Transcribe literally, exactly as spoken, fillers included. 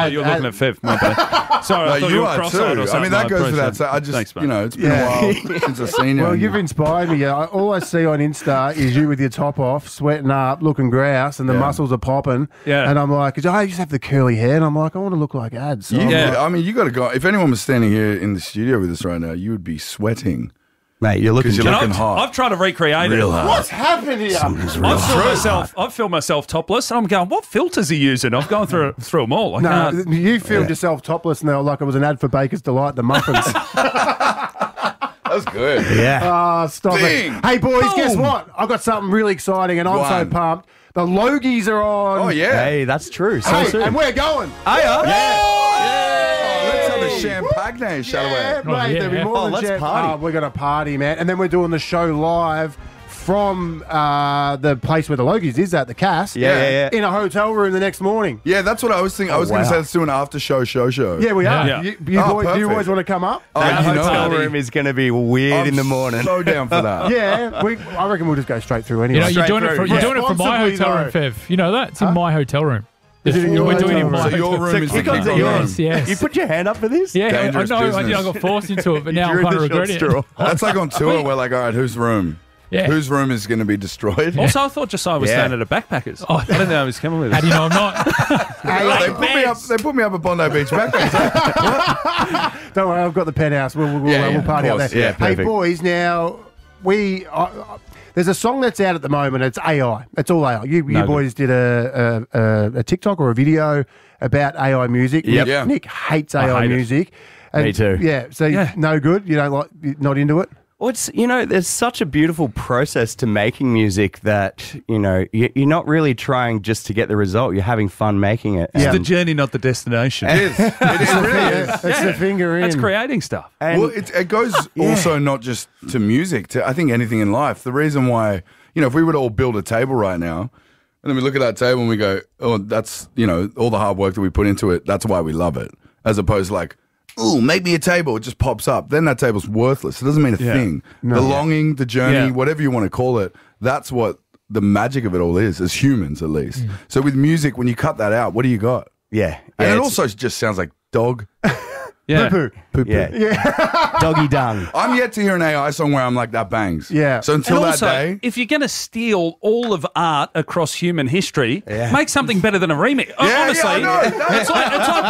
ad, you're ad, looking at Fev. My bad. Sorry, I No, thought you you were are cross-eyed too. or I something. mean, that goes appreciate without saying. I just, Thanks, mate. you know, it's been Yeah. a while since I've seen you. Well, and you've inspired me. Yeah, all I see on Insta is you with your top off, sweating up, looking grouse, and the Yeah. muscles are popping. Yeah. And I'm like, oh, you just have the curly hair, and I'm like, I want to look like ads. So You- I'm Yeah. like, I mean, you got to go. If anyone was standing here in the studio with us right now, you would be sweating. Mate, you're looking Because you're And looking I've, hot. I've tried to recreate Real it. hard. what's happened here? I've filmed myself. I've filmed myself topless, and I'm going, "What filters are you using?" I've gone through through them all. I No, can't. you filmed yourself topless now like it was an ad for Baker's Delight, the muffins. That was good. Yeah. Ah, stop Ding. it. Hey, boys, guess Boom. what? I've got something really exciting, and I'm Go so on. pumped. The Logies are on. Oh, yeah. Hey, that's true. So Hey, soon. and we're going. Hey, uh, Oh, let's have a champagne, shall Yeah, we? mate, Oh, yeah. there'll be more Oh, than let's champ- party. Oh, we're going to party, man. And then we're doing the show live from uh, the place where the Logies is at, the Cass. Yeah, yeah, yeah. In a hotel room the next morning. Yeah, that's what I was thinking. I was going to wow. say let's do an after show show show. Yeah, we are. Yeah. You, you, Oh, boys, do you perfect. boys want to come up? Oh, that you know hotel it. room is going to be weird I'm in the morning. so down for that. Yeah, we, I reckon we'll just go straight through anyway. You know, you're Straight doing it through. from you're doing it from my Responsibly, hotel room, though. Fev. You know that it's in my hotel room. Is it in your We're hotel doing it in room? my So hotel your room So is the kick on king to room. Yes, yes. You put your hand up for this? Yeah, I Dangerous know. I, business. I got forced into it, but now You're I'm in kind of the short regretting it. straw. That's like on tour. We're like, all right, whose room? Yeah. Whose room is going to be destroyed? Also, I thought Josiah was Yeah. staying at a backpackers. Oh. I didn't know he was coming with How us. do you know I'm not? Oh, they put me up. They put me up at Bondi Beach backpack. Don't worry, I've got the penthouse. We'll, we'll, Yeah, we'll yeah, party of up course. there. Yeah, hey, perfect. boys, now, we... Uh, uh, there's a song that's out at the moment. It's A I. It's all A I. You, you No boys did a, a, a, a TikTok or a video about A I music. Yep. Nick, Yeah. Nick hates A I I hate it. music. And- Me too. Yeah, so Yeah. no good. You don't like, you're not into it? Well, it's, you know, there's such a beautiful process to making music that, you know, you- you're not really trying just to get the result. You're having fun making it. Yeah. It's the And- journey, not the destination. It is. It, is. it really is. It's the finger in. That's creating stuff. and- Well, it, it goes also not just to music, to I think anything in life. The reason why, you know, if we were to all build a table right now, and then we look at that table and we go, oh, that's, you know, all the hard work that we put into it, that's why we love it. As opposed to like, ooh, make me a table, it just pops up. Then that table's worthless. It doesn't mean a Yeah. thing. The longing, the journey, Yeah. whatever you want to call it, that's what the magic of it all is, as humans at least. So with music, when you cut that out, what do you got? yeah. And yeah, it it's- also just sounds like dog. Yeah. Poo-poo. Yeah. Doggy dung. I'm yet to hear an A I song where I'm like, that bangs. Yeah. So until And that also, day. if you're going to steal all of art across human history, Yeah. make something better than a remix. Yeah, yeah, Honestly, I know. No, it's like, it's like